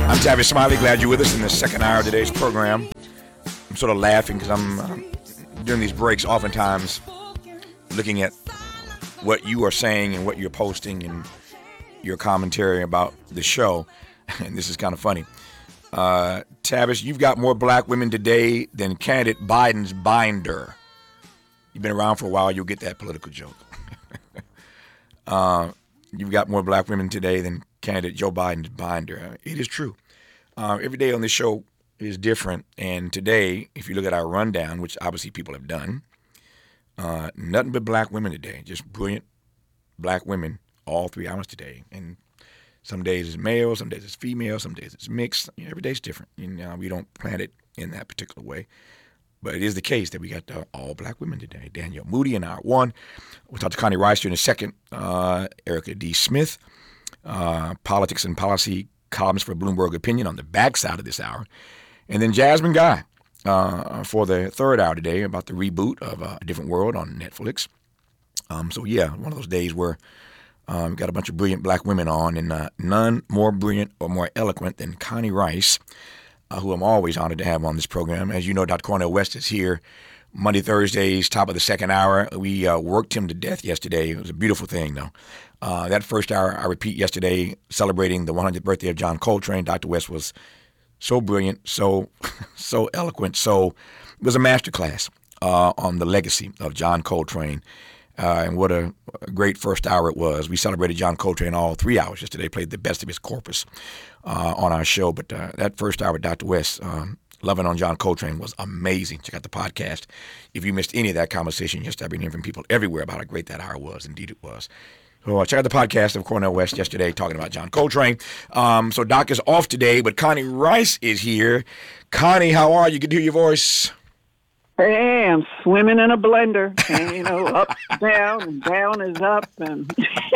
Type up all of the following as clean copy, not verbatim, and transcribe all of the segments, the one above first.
I'm Tavis Smiley. Glad you're with us in the second hour of today's program. I'm sort of laughing because I'm during these breaks oftentimes looking at what you are saying and what you're posting and your commentary about the show. And this is kind of funny. Tavis, you've got more black women today than candidate Biden's binder. You've been around for a while. You'll get that political joke. You've got more black women today than candidate Joe Biden's binder. It is true. Every day on this show is different. And today, if you look at our rundown, which obviously people have done, nothing but black women today. Just brilliant black women all 3 hours today. And some days it's male, some days it's female, some days it's mixed. Every day's different. We don't plan it in that particular way. But it is the case that we got all black women today. Danielle Moody in hour one. We'll talk to Connie Rice in a second. Erica D. Smith, politics and policy columns for Bloomberg Opinion on the backside of this hour. And then Jasmine Guy for the third hour today about the reboot of A Different World on Netflix. So, yeah, one of those days where we've got a bunch of brilliant black women on, and none more brilliant or more eloquent than Connie Rice, who I'm always honored to have on this program. As you know, Dr. Cornel West is here Monday, Thursdays, top of the second hour. We worked him to death yesterday. It was a beautiful thing, though. That first hour, I repeat, yesterday, celebrating the 100th birthday of John Coltrane. Dr. West was so brilliant, so eloquent. So it was a masterclass on the legacy of John Coltrane. And what a great first hour it was. We celebrated John Coltrane all 3 hours yesterday, played the best of his corpus on our show. But that first hour with Dr. West, Loving on John Coltrane, was amazing. Check out the podcast. If you missed any of that conversation yesterday, I've been hearing from people everywhere about how great that hour was. Indeed it was. So check out the podcast of Cornel West yesterday talking about John Coltrane. So Doc is off today, but Connie Rice is here. Connie, how are you? Good to hear your voice. Hey, I'm swimming in a blender, and up, down, and down is up, and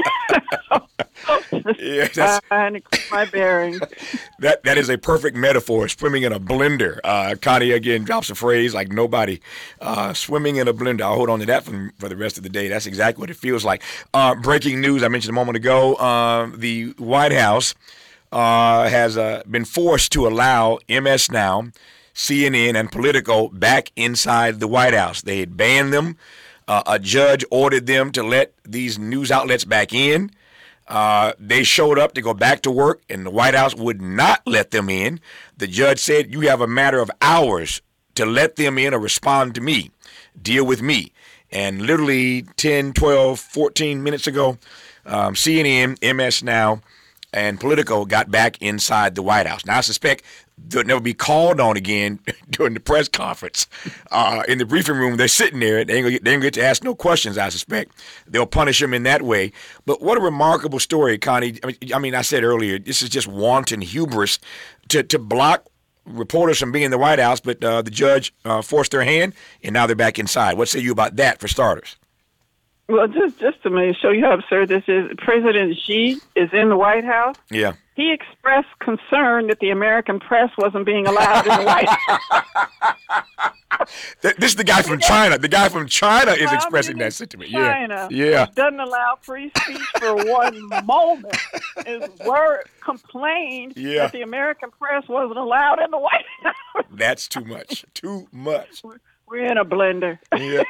trying to keep my bearings. That is a perfect metaphor, swimming in a blender. Connie, again, drops a phrase like nobody. Swimming in a blender. I'll hold on to that for the rest of the day. That's exactly what it feels like. Breaking news, I mentioned a moment ago, the White House has been forced to allow MS Now, CNN, and Politico back inside the White House. They had banned them. A judge ordered them to let these news outlets back in. They showed up to go back to work, and the White House would not let them in. The judge said, you have a matter of hours to let them in or respond to me, deal with me. And literally 10, 12, 14 minutes ago, CNN, MS Now, and Politico got back inside the White House. Now, I suspect they'll never be called on again during the press conference. In the briefing room, they're sitting there. They ain't gonna get to ask no questions, I suspect. They'll punish them in that way. But what a remarkable story, Connie. I mean, I said earlier, this is just wanton hubris to block reporters from being in the White House, but the judge forced their hand, and now they're back inside. What say you about that, for starters? Well, just to show you how absurd this is, President Xi is in the White House. Yeah. He expressed concern that the American press wasn't being allowed in the White House. This is the guy from China. The guy from China is expressing that sentiment. China, yeah. Which doesn't allow free speech for one moment. His word complained that the American press wasn't allowed in the White House. That's too much. Too much. We're in a blender. Yeah.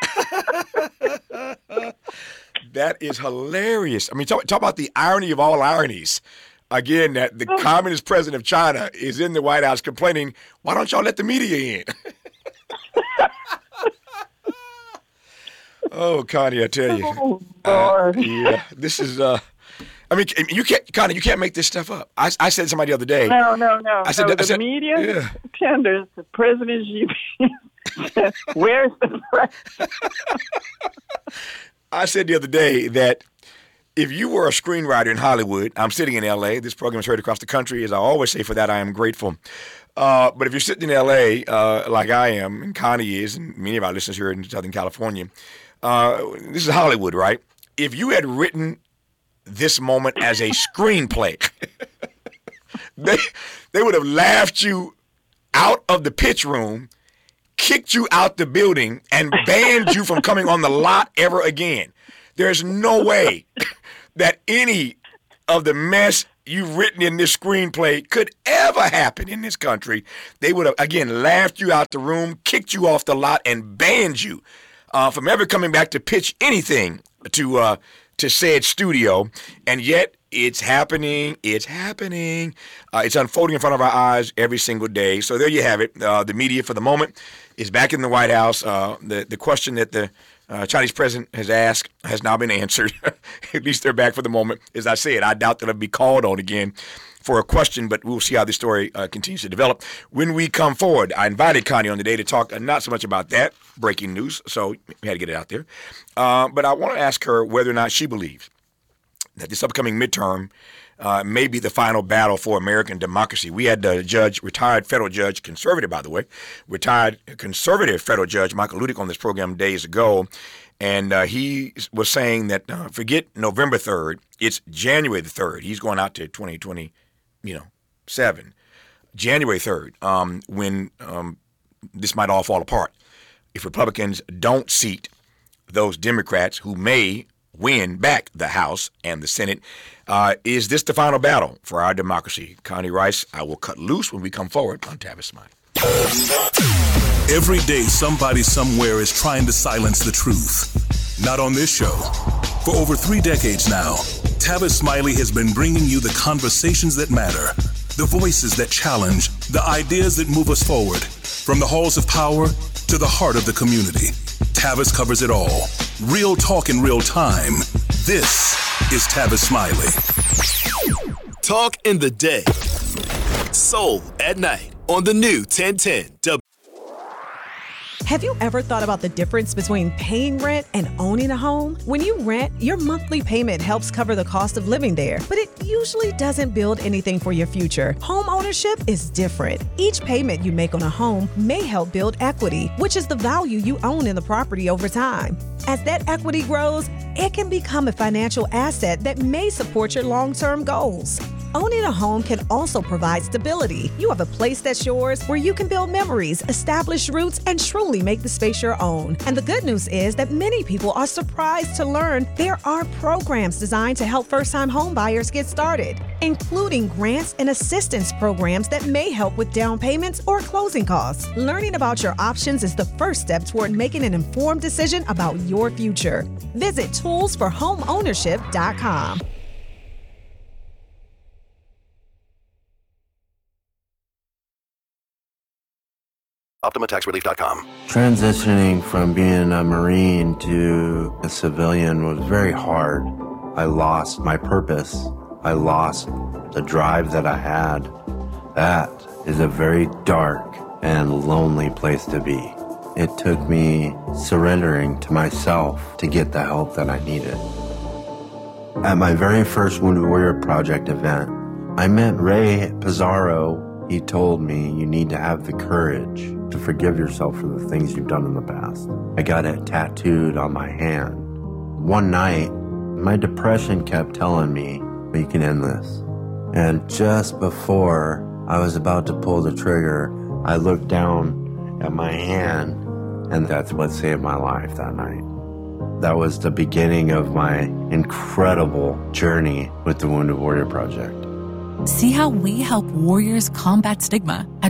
That is hilarious. I mean, talk about the irony of all ironies. Again, that the communist president of China is in the White House complaining, why don't y'all let the media in? Oh, Connie, I tell you. Oh, Lord. Yeah, this is, I mean, you can't make this stuff up. I said to somebody the other day. No. I said, the media tenders to President Xi. Where's the press? I said the other day that if you were a screenwriter in Hollywood, I'm sitting in L.A., this program is heard across the country, as I always say, for that I am grateful. But if you're sitting in L.A. Like I am, and Connie is, and many of our listeners here in Southern California, this is Hollywood, right? If you had written this moment as a screenplay, they would have laughed you out of the pitch room, kicked you out the building, and banned you from coming on the lot ever again. There's no way that any of the mess you've written in this screenplay could ever happen in this country, they would have, again, laughed you out the room, kicked you off the lot, and banned you from ever coming back to pitch anything to said studio. And yet it's happening. It's happening. It's unfolding in front of our eyes every single day. So there you have it. The media for the moment is back in the White House. The question that the Chinese president has asked has now been answered. At least they're back for the moment. As I said, I doubt that it'll be called on again for a question, but we'll see how this story continues to develop. When we come forward, I invited Connie on today to talk not so much about that breaking news, so we had to get it out there. But I want to ask her whether or not she believes that this upcoming midterm may be the final battle for American democracy. We had the judge, retired federal judge, conservative, by the way, retired conservative federal judge Michael Ludick on this program days ago. And he was saying that forget November 3rd, it's January the 3rd. He's going out to 2027. January 3rd, when this might all fall apart. If Republicans don't seat those Democrats who may win back the House and the Senate, is this the final battle for our democracy? Connie Rice, I will cut loose when we come forward on Tavis Smiley. Every day, somebody somewhere is trying to silence the truth. Not on this show. For over 3 decades now, Tavis Smiley has been bringing you the conversations that matter, the voices that challenge, the ideas that move us forward. From the halls of power to the heart of the community, Tavis covers it all. Real talk in real time. This is Tavis Smiley. Talk in the day. Soul at night on the new 1010 Have you ever thought about the difference between paying rent and owning a home? When you rent, your monthly payment helps cover the cost of living there, but it usually doesn't build anything for your future. Home ownership is different. Each payment you make on a home may help build equity, which is the value you own in the property over time. As that equity grows, it can become a financial asset that may support your long-term goals. Owning a home can also provide stability. You have a place that's yours where you can build memories, establish roots, and truly make the space your own. And the good news is that many people are surprised to learn there are programs designed to help first-time home buyers get started, including grants and assistance programs that may help with down payments or closing costs. Learning about your options is the first step toward making an informed decision about your future. Visit toolsforhomeownership.com. OptimaTaxRelief.com. Transitioning from being a Marine to a civilian was very hard. I lost my purpose. I lost the drive that I had. That is a very dark and lonely place to be. It took me surrendering to myself to get the help that I needed. At my very first Wounded Warrior Project event, I met Ray Pizarro. He told me, you need to have the courage to forgive yourself for the things you've done in the past. I got it tattooed on my hand. One night, my depression kept telling me, we can end this. And just before I was about to pull the trigger, I looked down at my hand, and that's what saved my life that night. That was the beginning of my incredible journey with the Wounded Warrior Project. See how we help warriors combat stigma at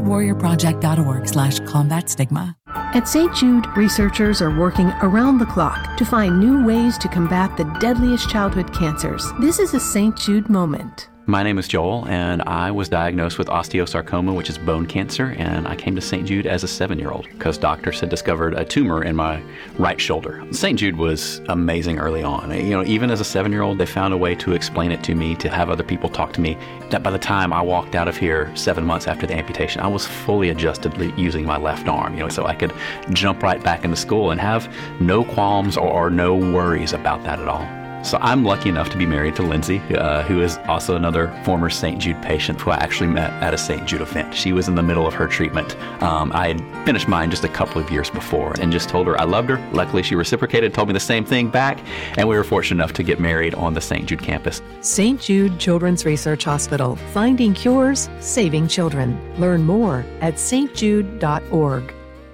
woundedwarriorproject.org/combat stigma. At St. Jude, researchers are working around the clock to find new ways to combat the deadliest childhood cancers. This is a St. Jude moment. My name is Joel, and I was diagnosed with osteosarcoma, which is bone cancer, and I came to St. Jude as a 7-year-old because doctors had discovered a tumor in my right shoulder. St. Jude was amazing early on. Even as a 7-year-old, they found a way to explain it to me, to have other people talk to me. That by the time I walked out of here 7 months after the amputation, I was fully adjusted using my left arm, so I could jump right back into school and have no qualms or no worries about that at all. So I'm lucky enough to be married to Lindsay, who is also another former St. Jude patient who I actually met at a St. Jude event. She was in the middle of her treatment. I had finished mine just a couple of years before and just told her I loved her. Luckily, she reciprocated, told me the same thing back, and we were fortunate enough to get married on the St. Jude campus. St. Jude Children's Research Hospital. Finding cures, saving children. Learn more at stjude.org.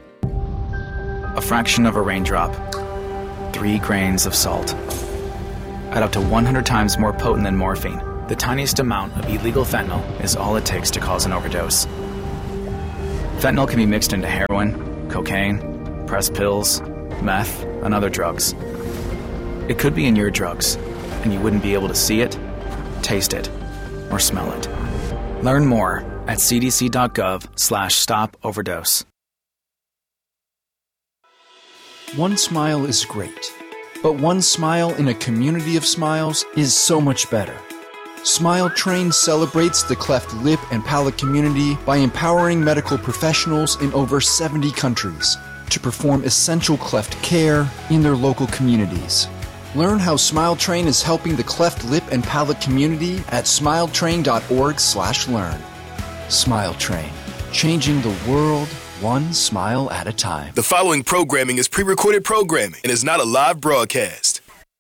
A fraction of a raindrop. 3 grains of salt. At up to 100 times more potent than morphine, The tiniest amount of illegal fentanyl is all it takes to cause an overdose. Fentanyl can be mixed into heroin, cocaine, pressed pills, meth, and other drugs. It could be in your drugs, and you wouldn't be able to see it, taste it, or smell it. Learn more at cdc.gov/stop-overdose. One smile is great, but one smile in a community of smiles is so much better. Smile Train celebrates the cleft lip and palate community by empowering medical professionals in over 70 countries to perform essential cleft care in their local communities. Learn how Smile Train is helping the cleft lip and palate community at smiletrain.org/learn. Smile Train, changing the world one smile at a time. The following programming is pre-recorded programming and is not a live broadcast.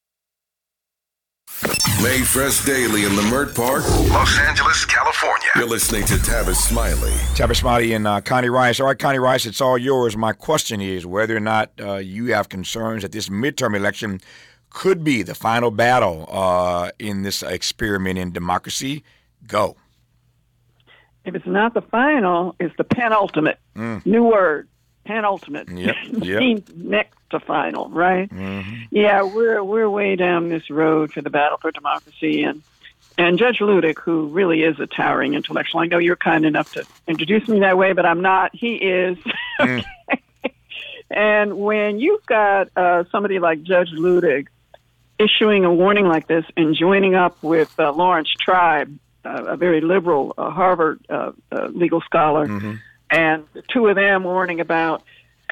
Made fresh daily in Leimert Park, Los Angeles, California. You're listening to Tavis Smiley. Tavis Smiley and Connie Rice. All right, Connie Rice, it's all yours. My question is whether or not you have concerns that this midterm election could be the final battle in this experiment in democracy. Go. If it's not the final, it's the penultimate. New word, penultimate. Yep. Means next to final, right? Mm-hmm. Yeah, we're way down this road for the battle for democracy, and Judge Ludick, who really is a towering intellectual. I know you're kind enough to introduce me that way, but I'm not. He is. Okay. And when you've got somebody like Judge Ludick issuing a warning like this and joining up with Lawrence Tribe, a very liberal Harvard legal scholar, and the two of them warning about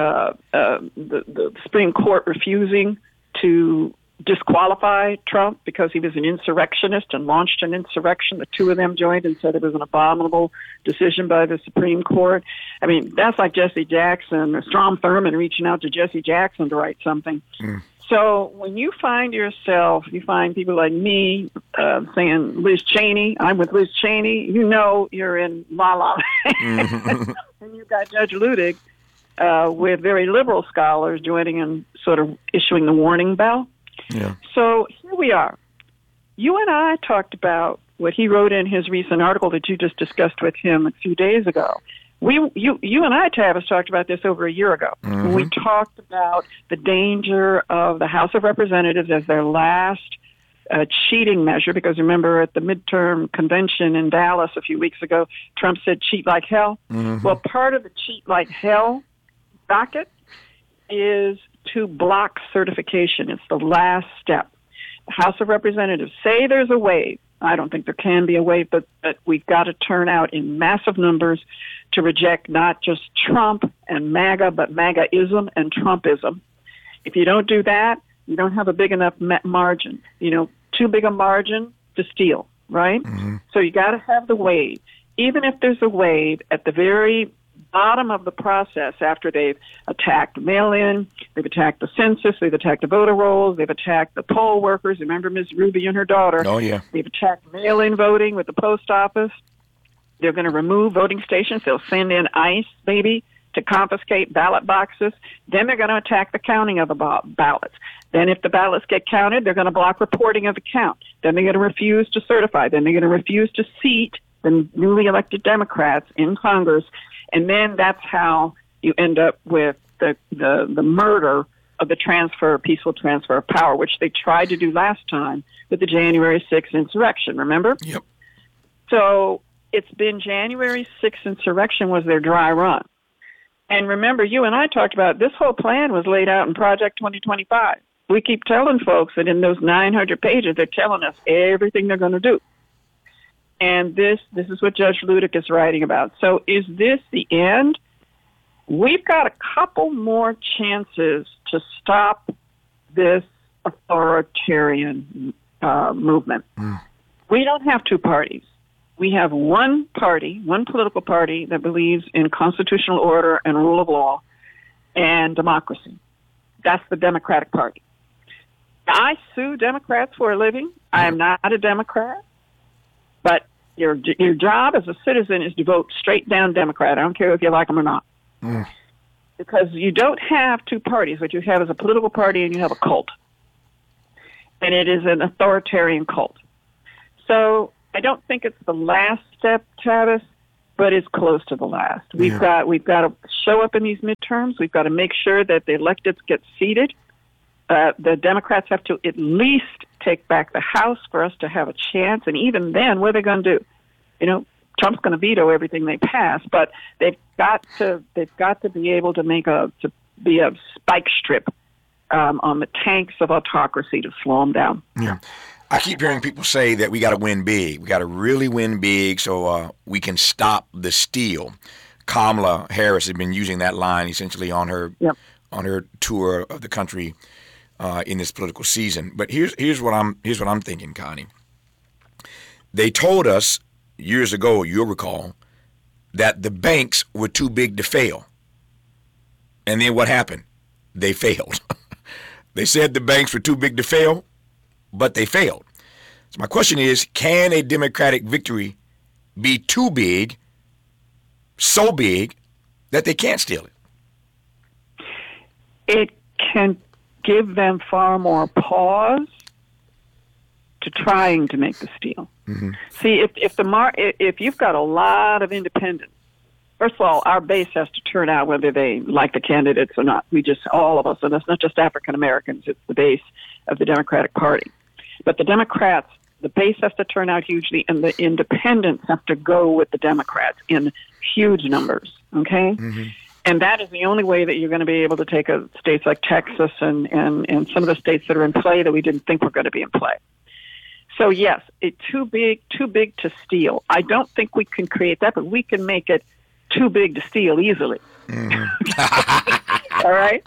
the Supreme Court refusing to disqualify Trump because he was an insurrectionist and launched an insurrection. The two of them joined and said it was an abominable decision by the Supreme Court. I mean, that's like Jesse Jackson or Strom Thurmond reaching out to Jesse Jackson to write something. So when you find people like me saying Liz Cheney, I'm with Liz Cheney, you know you're in la-la. And you've got Judge Ludick with very liberal scholars joining and sort of issuing the warning bell. Yeah. So here we are. You and I talked about what he wrote in his recent article that you just discussed with him a few days ago. You and I, Tavis, talked about this over a year ago. We talked about the danger of the House of Representatives as their last cheating measure, because remember at the midterm convention in Dallas a few weeks ago, Trump said cheat like hell. Well, part of the cheat like hell docket is to block certification. It's the last step. The House of Representatives say there's a wave. I don't think there can be a wave, but we've got to turn out in massive numbers to reject not just Trump and MAGA, but MAGA-ism and Trumpism. If you don't do that, you don't have a big enough margin. Too big a margin to steal, right? So you got to have the wave. Even if there's a wave at the very bottom of the process, after they've attacked mail-in, they've attacked the census, they've attacked the voter rolls, they've attacked the poll workers. Remember Ms. Ruby and her daughter? Oh, yeah. They've attacked mail-in voting with the post office. They're going to remove voting stations. They'll send in ICE, baby, to confiscate ballot boxes. Then they're going to attack the counting of the ballots. Then if the ballots get counted, they're going to block reporting of the count. Then they're going to refuse to certify. Then they're going to refuse to seat the newly elected Democrats in Congress. And then that's how you end up with the murder of the peaceful transfer of power, which they tried to do last time with the January 6th insurrection, remember? Yep. So it's been January 6th insurrection was their dry run. And remember, you and I talked about this whole plan was laid out in Project 2025. We keep telling folks that in those 900 pages, they're telling us everything they're going to do. And this is what Judge Ludick is writing about. So is this the end? We've got a couple more chances to stop this authoritarian movement. We don't have two parties. We have one party, one political party that believes in constitutional order and rule of law and democracy. That's the Democratic Party. I sue Democrats for a living. I am not a Democrat. But your job as a citizen is to vote straight down Democrat. I don't care if you like them or not. Because you don't have two parties. What you have is a political party and you have a cult. And it is an authoritarian cult. So I don't think it's the last step, Tavis, but it's close to the last. We've got to show up in these midterms. We've got to make sure that the electeds get seated. The Democrats have to at least take back the House for us to have a chance. And even then, what are they going to do? You know, Trump's going to veto everything they pass, but they've got to be able to be a spike strip on the tanks of autocracy to slow them down. Yeah. I keep hearing people say that we got to win big. We got to really win big so we can stop the steal. Kamala Harris has been using that line essentially on her tour of the country in this political season. But here's what I'm thinking, Connie. They told us years ago, you'll recall, that the banks were too big to fail. And then what happened? They failed. They said the banks were too big to fail, but they failed. So my question is, can a Democratic victory be too big, so big, that they can't steal it? It can give them far more pause to trying to make the steal. Mm-hmm. See, if you've got a lot of independents, first of all, our base has to turn out whether they like the candidates or not. All of us, and it's not just African Americans, it's the base of the Democratic Party. But the Democrats, the base has to turn out hugely, and the independents have to go with the Democrats in huge numbers, okay? Mm-hmm. And that is the only way that you're going to be able to take states like Texas and some of the states that are in play that we didn't think were going to be in play. So, yes, too big to steal. I don't think we can create that, but we can make it too big to steal easily. Mm-hmm. All right?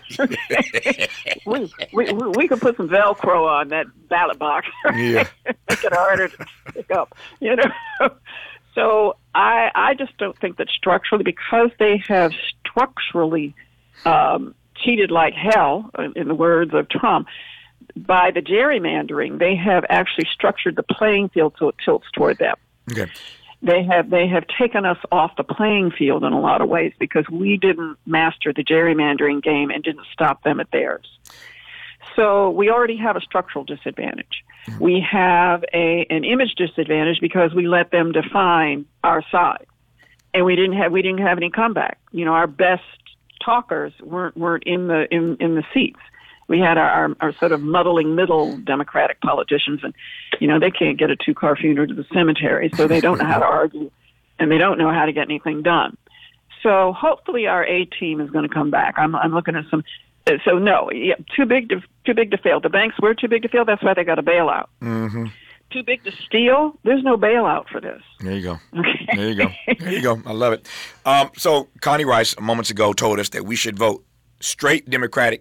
we can put some Velcro on that ballot box. Right? Make it harder to pick up, you know? So I just don't think that structurally, because they have structurally cheated like hell, in the words of Trump, by the gerrymandering, they have actually structured the playing field so it tilts toward them. Okay. They have taken us off the playing field in a lot of ways because we didn't master the gerrymandering game and didn't stop them at theirs. So we already have a structural disadvantage. Mm-hmm. We have an image disadvantage because we let them define our side, and we didn't have any comeback. You know, our best talkers weren't in the seats. We had our sort of muddling middle Democratic politicians, and, you know, they can't get a 2-car funeral to the cemetery, so they don't know how to argue, and they don't know how to get anything done. So hopefully our A team is going to come back. I'm looking at some. So no, too big to fail. The banks were too big to fail. That's why they got a bailout. Mm-hmm. Too big to steal. There's no bailout for this. There you go. Okay. There you go. There you go. I love it. So Connie Rice moments ago told us that we should vote straight Democrat,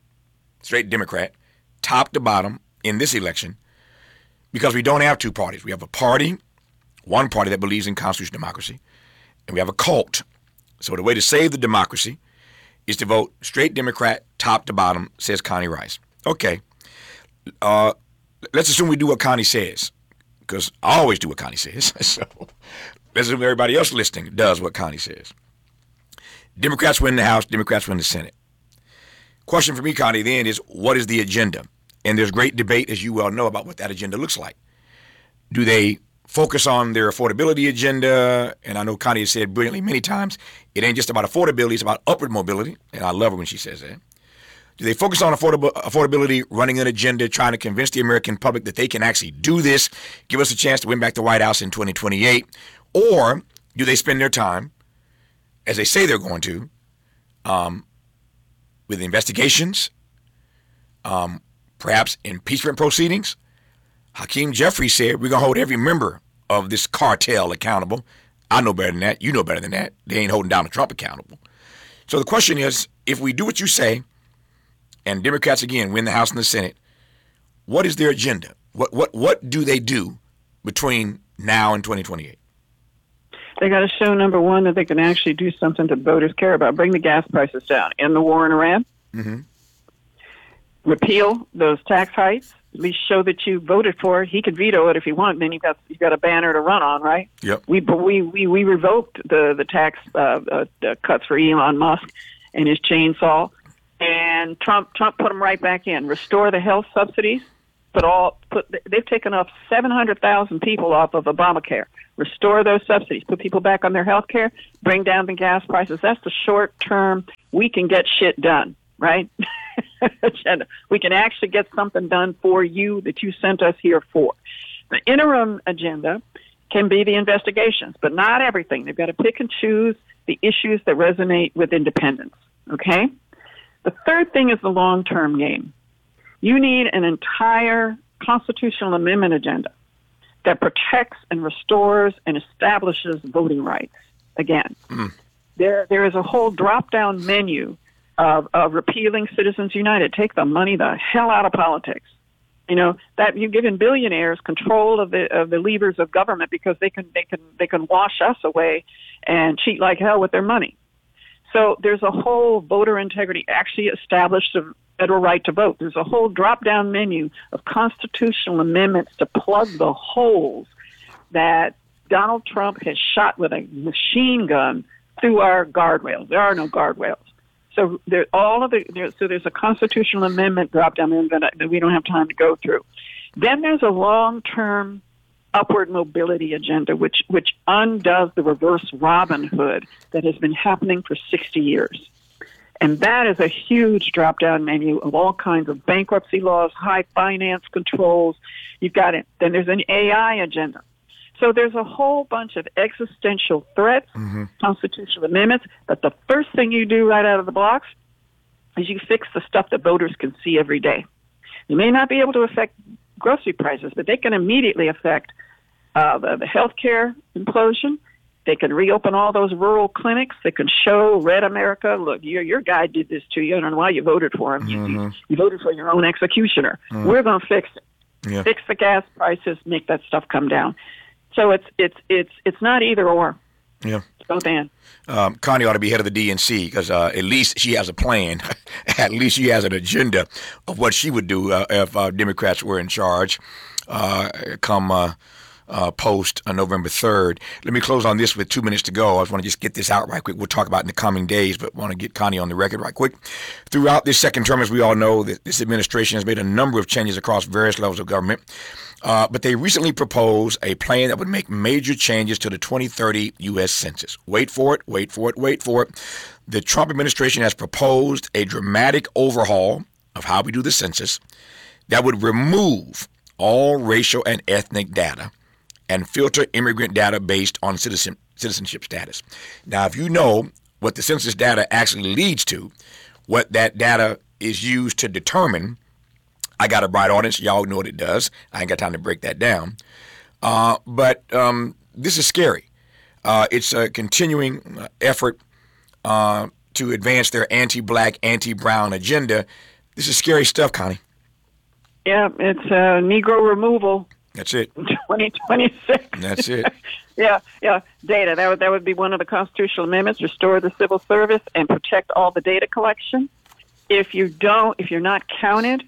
top to bottom in this election, because we don't have two parties. We have one party that believes in constitutional democracy, and we have a cult. So the way to save the democracy is to vote straight Democrat, top to bottom, says Connie Rice. Okay. Let's assume we do what Connie says, because I always do what Connie says. So let's assume everybody else listening does what Connie says. Democrats win the House, Democrats win the Senate. Question for me, Connie, then is, what is the agenda? And there's great debate, as you well know, about what that agenda looks like. Do they focus on their affordability agenda? And I know Connie has said brilliantly many times, it ain't just about affordability, it's about upward mobility. And I love her when she says that. Do they focus on affordability, running an agenda, trying to convince the American public that they can actually do this, give us a chance to win back the White House in 2028? Or do they spend their time, as they say they're going to, with investigations, perhaps impeachment proceedings? Hakeem Jeffries said, we're going to hold every member of this cartel accountable. I know better than that. You know better than that. They ain't holding Donald Trump accountable. So the question is, if we do what you say, and Democrats, again, win the House and the Senate, what is their agenda? What do they do between now and 2028? They got to show, number one, that they can actually do something that voters care about. Bring the gas prices down. End the war in Iran. Mm-hmm. Repeal those tax hikes. At least show that you voted for it. He could veto it if he wanted. Then you've got a banner to run on, right? Yep. We revoked the tax cuts for Elon Musk and his chainsaw, and Trump put them right back in. Restore the health subsidies. they've taken off 700,000 people off of Obamacare, restore those subsidies, put people back on their health care, bring down the gas prices. That's the short term, we can get shit done, right? We can actually get something done for you that you sent us here for. The interim agenda can be the investigations, but not everything. They've got to pick and choose the issues that resonate with independents, okay? The third thing is the long-term game. You need an entire constitutional amendment agenda that protects and restores and establishes voting rights again. There is a whole drop-down menu of repealing Citizens United. Take the money the hell out of politics. You know, that you've given billionaires control of the levers of government because they can wash us away and cheat like hell with their money. So there's a whole voter integrity, actually established a federal right to vote. There's a whole drop-down menu of constitutional amendments to plug the holes that Donald Trump has shot with a machine gun through our guardrails. There are no guardrails. So there's a constitutional amendment drop-down that we don't have time to go through. Then there's a long-term upward mobility agenda, which undoes the reverse Robin Hood that has been happening for 60 years. And that is a huge drop-down menu of all kinds of bankruptcy laws, high finance controls. You've got it. Then there's an AI agenda. So there's a whole bunch of existential threats, constitutional amendments, but the first thing you do right out of the blocks is you fix the stuff that voters can see every day. You may not be able to affect grocery prices, but they can immediately affect the healthcare implosion. They can reopen all those rural clinics. They can show Red America, look, your guy did this to you. I don't know why you voted for him. You voted for your own executioner. We're going to fix it. Yeah. Fix the gas prices, make that stuff come down. So it's not either or. Yeah. It's both and. Connie ought to be head of the DNC because at least she has a plan. At least she has an agenda of what she would do if Democrats were in charge come post November 3rd. Let me close on this with 2 minutes to go. I just want to just get this out right quick. We'll talk about it in the coming days, but want to get Connie on the record right quick. Throughout this second term, as we all know, this administration has made a number of changes across various levels of government. But they recently proposed a plan that would make major changes to the 2030 U.S. Census. Wait for it, wait for it, wait for it. The Trump administration has proposed a dramatic overhaul of how we do the census that would remove all racial and ethnic data and filter immigrant data based on citizenship status. Now, if you know what the census data actually leads to, what that data is used to determine, I got a bright audience. Y'all know what it does. I ain't got time to break that down. But this is scary. It's a continuing effort to advance their anti-black, anti-brown agenda. This is scary stuff, Connie. Yeah, it's Negro removal. That's it. 2026. That's it. Yeah. Data. That would be one of the constitutional amendments. Restore the civil service and protect all the data collection. If you're not counted,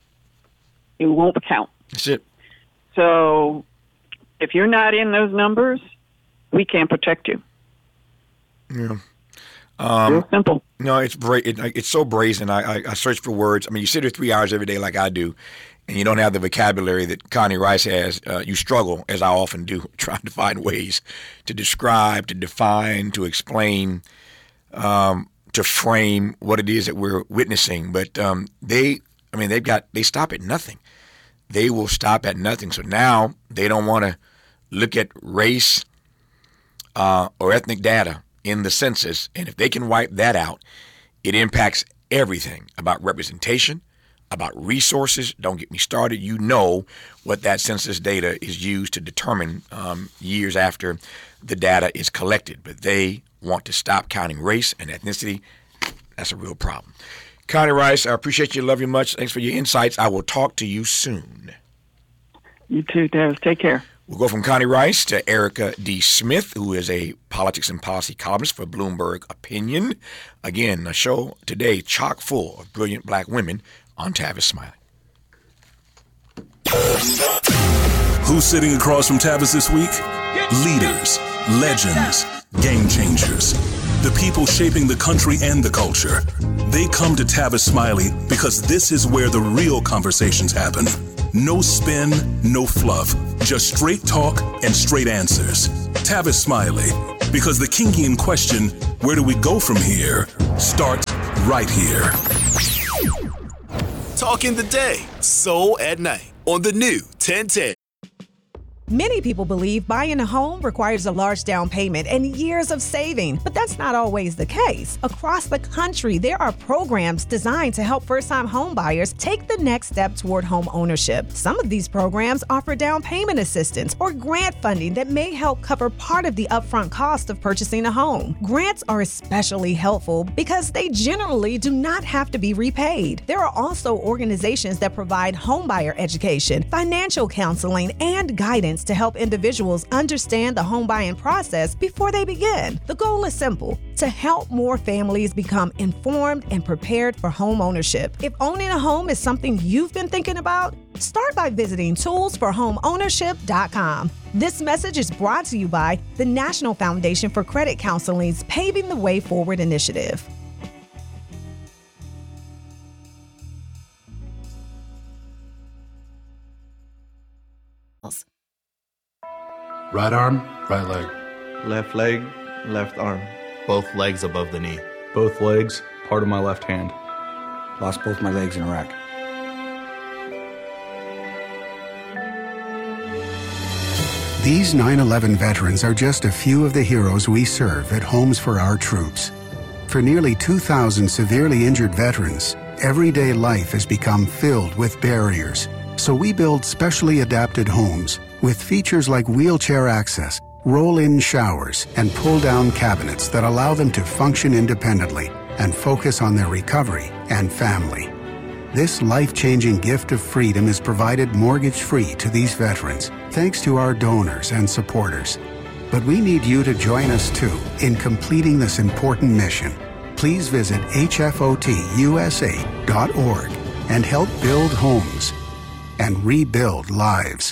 it won't count. That's it. So if you're not in those numbers, we can't protect you. Yeah. Real simple. No, it's so brazen. I search for words. I mean, you sit here 3 hours every day like I do, and you don't have the vocabulary that Connie Rice has. You struggle, as I often do, trying to find ways to describe, to define, to explain, to frame what it is that we're witnessing. But they stop at nothing. They will stop at nothing. So now they don't want to look at race or ethnic data in the census. And if they can wipe that out, it impacts everything about representation, about resources. Don't get me started. You know what that census data is used to determine years after the data is collected. But they want to stop counting race and ethnicity. That's a real problem. Connie Rice, I appreciate you. Love you much. Thanks for your insights. I will talk to you soon. You too, Dave. Take care. We'll go from Connie Rice to Erica D. Smith, who is a politics and policy columnist for Bloomberg Opinion. Again, a show today chock full of brilliant black women on Tavis Smiley. Who's sitting across from Tavis this week? Leaders, legends, game changers. The people shaping the country and the culture. They come to Tavis Smiley because this is where the real conversations happen. No spin, no fluff. Just straight talk and straight answers. Tavis Smiley. Because the Kingian question, where do we go from here, starts right here. Talking the Day, Soul at Night on the new 1010. Many people believe buying a home requires a large down payment and years of saving, but that's not always the case. Across the country, there are programs designed to help first-time home buyers take the next step toward home ownership. Some of these programs offer down payment assistance or grant funding that may help cover part of the upfront cost of purchasing a home. Grants are especially helpful because they generally do not have to be repaid. There are also organizations that provide homebuyer education, financial counseling, and guidance to help individuals understand the home buying process before they begin. The goal is simple: to help more families become informed and prepared for home ownership. If owning a home is something you've been thinking about, start by visiting toolsforhomeownership.com. This message is brought to you by the National Foundation for Credit Counseling's Paving the Way Forward initiative. Right arm, right leg. Left leg, left arm. Both legs above the knee. Both legs, part of my left hand. Lost both my legs in Iraq. These 9/11 veterans are just a few of the heroes we serve at Homes for Our Troops. For nearly 2,000 severely injured veterans, everyday life has become filled with barriers. So we build specially adapted homes with features like wheelchair access, roll-in showers, and pull-down cabinets that allow them to function independently and focus on their recovery and family. This life-changing gift of freedom is provided mortgage-free to these veterans, thanks to our donors and supporters. But we need you to join us too in completing this important mission. Please visit hfotusa.org and help build homes and rebuild lives.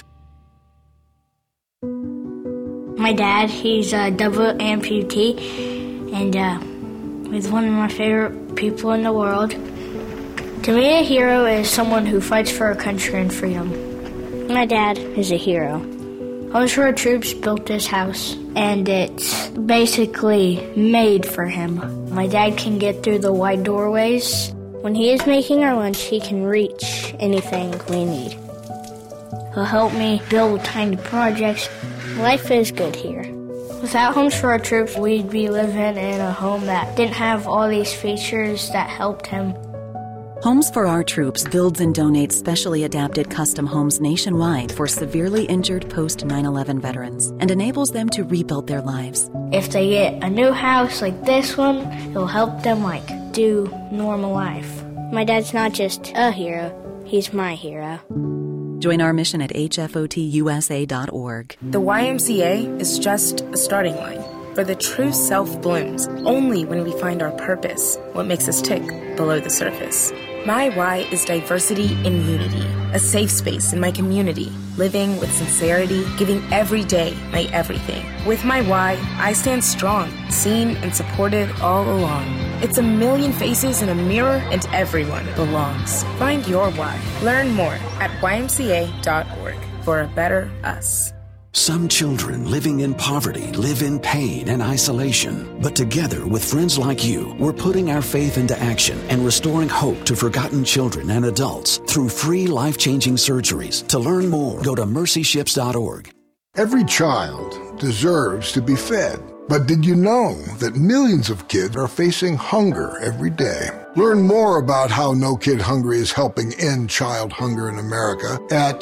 My dad, he's a double amputee, and he's one of my favorite people in the world. To me, a hero is someone who fights for our country and freedom. My dad is a hero. Homes for Our Troops built this house, and it's basically made for him. My dad can get through the wide doorways. When he is making our lunch, he can reach anything we need. He'll help me build tiny projects. Life is good here. Without Homes for Our Troops, we'd be living in a home that didn't have all these features that helped him. Homes for Our Troops builds and donates specially adapted custom homes nationwide for severely injured post-9/11 veterans and enables them to rebuild their lives. If they get a new house like this one, it'll help them do normal life. My dad's not just a hero, he's my hero. Join our mission at hfotusa.org. The YMCA is just a starting line, for the true self blooms only when we find our purpose, what makes us tick below the surface. My why is diversity in unity, a safe space in my community, living with sincerity, giving every day my everything. With my why, I stand strong, seen and supported all along. It's a million faces in a mirror and everyone belongs. Find your why. Learn more at ymca.org for a better us. Some children living in poverty live in pain and isolation. But together with friends like you, we're putting our faith into action and restoring hope to forgotten children and adults through free life-changing surgeries. To learn more, go to mercyships.org. Every child deserves to be fed. But did you know that millions of kids are facing hunger every day? Learn more about how No Kid Hungry is helping end child hunger in America at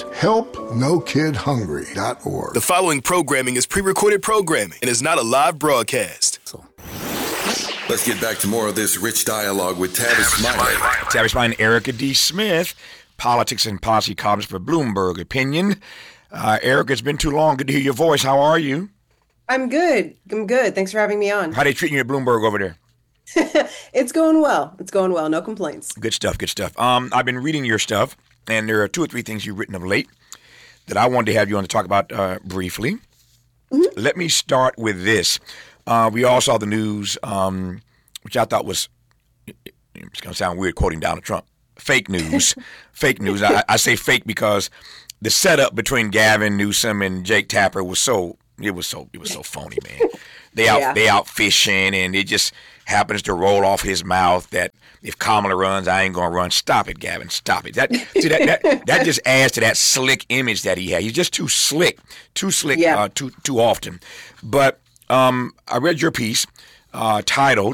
helpnokidhungry.org. The following programming is pre-recorded programming and is not a live broadcast. Let's get back to more of this rich dialogue with Tavis Smiley. Tavis Smiley and Erica D. Smith, politics and policy columnist for Bloomberg Opinion. Erica, it's been too long. Good to hear your voice. How are you? I'm good. Thanks for having me on. How they treating you at Bloomberg over there? It's going well. No complaints. Good stuff. I've been reading your stuff, and there are 2 or 3 things you've written of late that I wanted to have you on to talk about briefly. Mm-hmm. Let me start with this. We all saw the news, which I thought was, it's going to sound weird quoting Donald Trump, fake news. Fake news. I say fake because the setup between Gavin Newsom and Jake Tapper was so phony, man. They out fishing, and it just happens to roll off his mouth that if Kamala runs, I ain't gonna run. Stop it, Gavin. Stop it. That just adds to that slick image that he had. He's just too slick, too often. But I read your piece titled